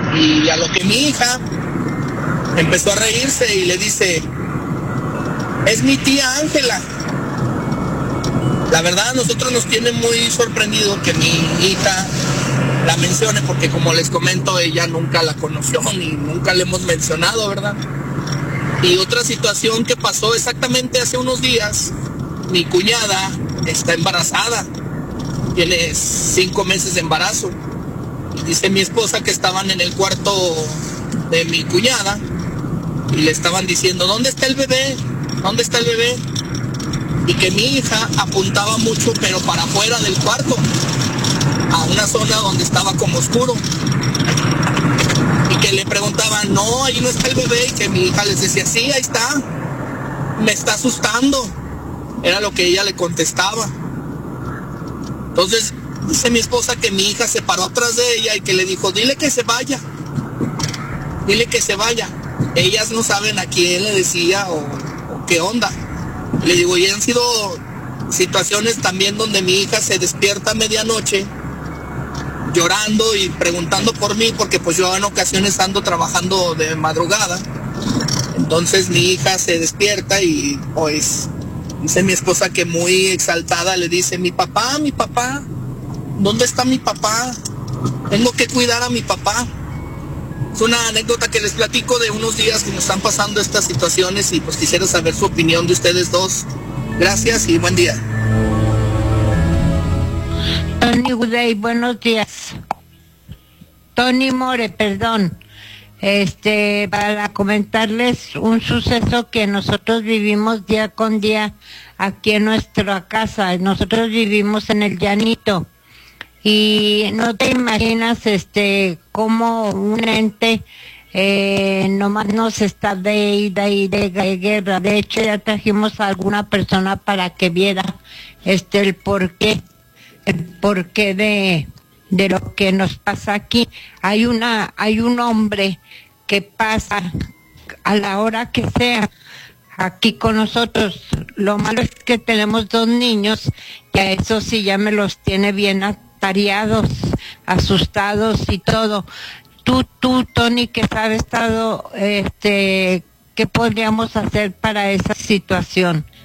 Y a lo que mi hija empezó a reírse y le dice, es mi tía Ángela. La verdad a nosotros nos tiene muy sorprendido que mi hija la mencione, porque como les comento, ella nunca la conoció ni nunca le hemos mencionado, ¿verdad? Y otra situación que pasó exactamente hace unos días, mi cuñada está embarazada, tiene 5 meses de embarazo. Y dice mi esposa que estaban en el cuarto de mi cuñada y le estaban diciendo, ¿dónde está el bebé? ¿Dónde está el bebé? Y que mi hija apuntaba mucho, pero para afuera del cuarto, a una zona donde estaba como oscuro. Y que le preguntaban, no, ahí no está el bebé. Y que mi hija les decía, sí, ahí está. Me está asustando. Era lo que ella le contestaba. Entonces, dice mi esposa que mi hija se paró atrás de ella y que le dijo, dile que se vaya. Dile que se vaya. Ellas no saben a quién le decía o qué onda. Le digo, y han sido situaciones también donde mi hija se despierta a medianoche llorando y preguntando por mí, porque pues yo en ocasiones ando trabajando de madrugada. Entonces mi hija se despierta y pues dice mi esposa que muy exaltada le dice, mi papá, ¿dónde está mi papá? Tengo que cuidar a mi papá. Es una anécdota que les platico de unos días que nos están pasando estas situaciones y pues quisiera saber su opinión de ustedes dos. Gracias y buen día. Tony Uday, buenos días. Tony More, perdón. Para comentarles un suceso que nosotros vivimos día con día aquí en nuestra casa. Nosotros vivimos en el Llanito. Y no te imaginas cómo un ente nomás nos está de ida y de guerra. De hecho ya trajimos a alguna persona para que viera el porqué de lo que nos pasa aquí. Hay un hombre que pasa a la hora que sea aquí con nosotros. Lo malo es que tenemos 2 niños y a eso sí ya me los tiene bien tareados, asustados y todo. Tú, Tony, que has estado, ¿qué podríamos hacer para esa situación?